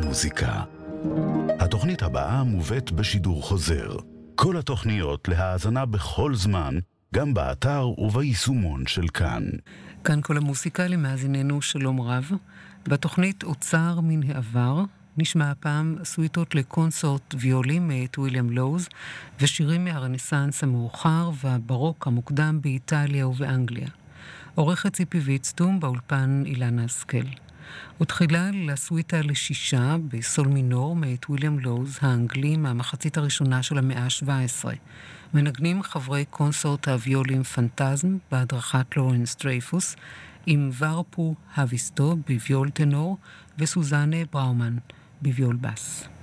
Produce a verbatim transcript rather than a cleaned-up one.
המוזיקה. התוכנית הבאה מובאת בשידור חוזר. כל התוכניות להאזנה בכל זמן, גם באתר וביישומון של כאן. כאן כל המוזיקה למאזיננו שלום רב. בתוכנית אוצר מן העבר נשמע הפעם סוויטות לקונסורט ויולים מאת וויליאם לוז ושירים מהרנסנס המאוחר והברוק המוקדם באיטליה ובאנגליה. עורכת ציפי ויצטום, באולפן אילנה השכל. ותחילה לסוויטה לשישה בסול מינור מאת וויליאם לוז האנגלי מהמחצית הראשונה של המאה ה-שבע עשרה. מנגנים חברי קונסורט הוויולים פנטזם בהדרכת לורנס דרייפוס עם ורפו הוויסטו בוויול טנור וסוזנה בראומן בוויול בס.